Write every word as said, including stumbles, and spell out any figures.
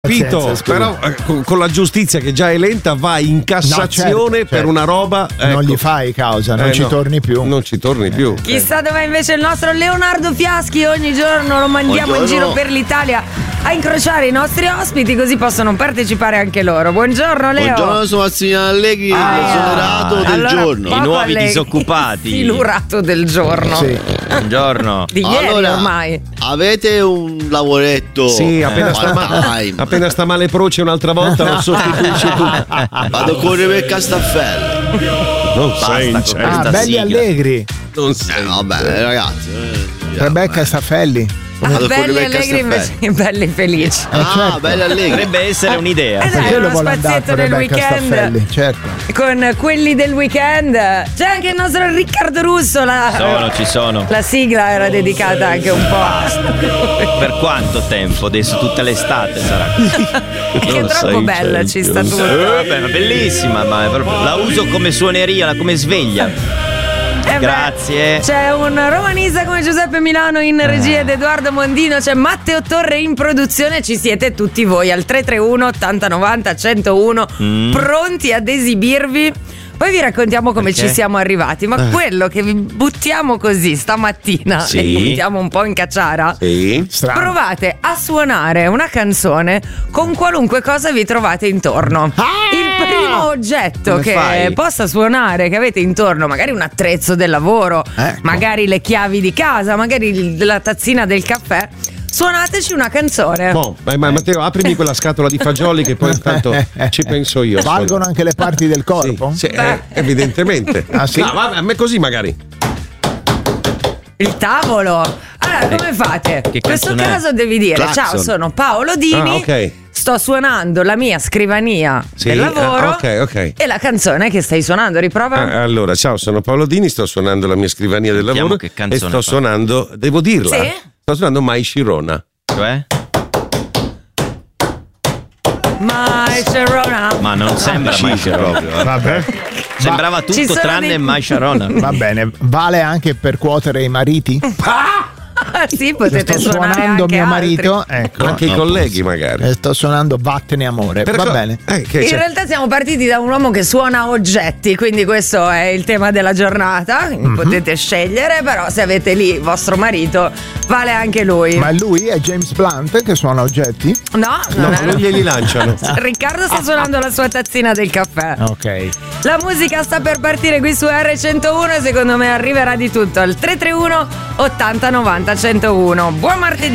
Capito, però eh, con, con la giustizia che già è lenta vai in Cassazione no, certo, per certo. una roba ecco. Non gli fai causa, non eh, ci no, torni più. Non ci torni più. Chissà dov'è invece il nostro Leonardo Fiaschi. Ogni giorno lo mandiamo Buongiorno. in giro per l'Italia a incrociare i nostri ospiti, così possono partecipare anche loro. Buongiorno Leo. Buongiorno, sono Massimiliano Allegri, ah, l'esonerato del allora, giorno. I nuovi Allegri, disoccupati. Ilurato del giorno. Sì. Buongiorno. Di ieri allora, ormai. Avete un lavoretto? Sì, appena, eh, sta, appena sta male Proce un'altra volta lo sostituisci tu. Vado a correre per Castafello. Non sei in Ah, belli sigla. Allegri. Non sei. Eh, vabbè, ragazzi. Eh, Rebecca Staffelli. Vado a belli correre per allegri invece Castafello. che belli felici. Ah, certo. belli allegri. Potrebbe essere un'idea. Eh, dai, Perché uno lo vuole andare spazietto con nel Rebecca weekend. Staffelli, certo. Con quelli del weekend. C'è anche il nostro Riccardo Russo. La, Sono, ci sono. la sigla era dedicata anche un po' a. Per quanto tempo? Adesso tutta l'estate sarà. Che è troppo bella, ci sta tutto. Eh, beh, bellissima, ma è proprio- la uso come suoneria, come sveglia. Eh beh, Grazie. c'è un romanista come Giuseppe Milano in regia ed Edoardo Mondino, c'è Matteo Torre in produzione, ci siete tutti voi al tre tre uno ottanta novanta centouno Mm. pronti ad esibirvi. Poi vi raccontiamo come Perché? ci siamo arrivati, ma quello che vi buttiamo così stamattina, Sì. e vi buttiamo un po' in cacciara. Sì. Strano. Provate a suonare una canzone con qualunque cosa vi trovate intorno. Il primo oggetto Come che fai? possa suonare, che avete intorno, magari un attrezzo del lavoro, Ecco. magari le chiavi di casa, magari il- la tazzina del caffè. Suonateci una canzone. Boh, vai, ma Matteo, aprimi quella scatola di fagioli che poi intanto ci penso io. Valgono anche le parti del Sì, corpo? sì, eh, evidentemente. Ah, sì? No, vabbè, a me così magari. Il tavolo. Allora, come fate? In questo canzone è? caso devi dire: Claxon. ciao, sono Paolo Dini. Ah, ok. Sto suonando la mia scrivania Sì, del lavoro. ah, ok, ok. E la canzone che stai suonando, riprova. Ah, allora, ciao, sono Paolo Dini, sto suonando la mia scrivania del Sentiamo lavoro che e canzone sto fa. suonando, devo dirla, Sì? sto suonando Mai Sharona. Cioè? My Sharona. Ma non sembra mai proprio. Vabbè. Sembrava Ci tutto sono tranne dei- mai Sharona. Va bene, vale anche per cuotere i mariti? Sì, potete sto suonare suonando anche mio altri. marito, ecco. Anche i colleghi magari. E sto suonando Vattene amore. Per Va co- bene. Eh, che In c'è? realtà siamo partiti da un uomo che suona oggetti, quindi questo è il tema della giornata. Mhm. Potete scegliere, però se avete lì vostro marito, vale anche lui. Ma lui è James Blunt che suona oggetti? No, No, non è- non glieli lanciano. Riccardo sta suonando la sua tazzina del caffè. Ok. La musica sta per partire qui su erre centouno e secondo me arriverà di tutto al tre tre uno ottanta novanta centouno. Buon martedì!